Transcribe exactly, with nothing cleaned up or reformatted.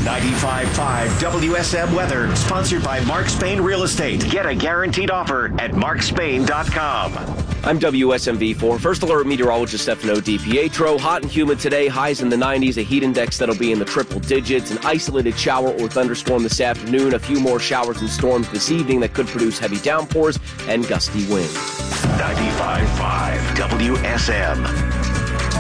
ninety-five point five W S M Weather, sponsored by Mark Spain Real Estate. Get a guaranteed offer at mark spain dot com. I'm W S M V four First Alert meteorologist Stefano DiPietro. Hot and humid today, highs in the nineties, a heat index that'll be in the triple digits, an isolated shower or thunderstorm this afternoon, a few more showers and storms this evening that could produce heavy downpours and gusty winds. ninety-five point five W S M.